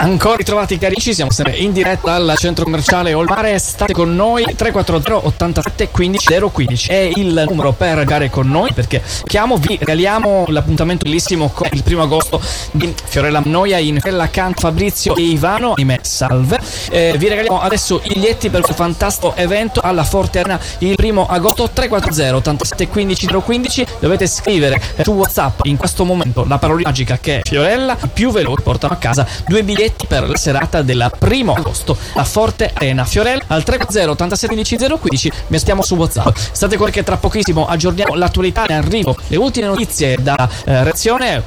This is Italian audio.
Ancora ritrovati carici, siamo sempre in diretta dal centro commerciale Olmare, state con noi. 340 87 15 015 è il numero per gare con noi, perché vi regaliamo l'appuntamento bellissimo con il 1 agosto di Fiorella Mannoia in Fella Canto Fabrizio e Ivano, ahimè salve. Vi regaliamo adesso i biglietti per questo fantastico evento alla Forte Arena il 1 agosto. 340 87 15 015, dovete scrivere su WhatsApp in questo momento la parola magica che è Fiorella, i più veloci portano a casa 2 biglietti per la serata della 1 agosto a Forte Arena. Fiorella al 340 87 15 015, mi stiamo su WhatsApp. State qua che tra pochissimo aggiorniamo l'attualità, in arrivo le ultime notizie da reazione,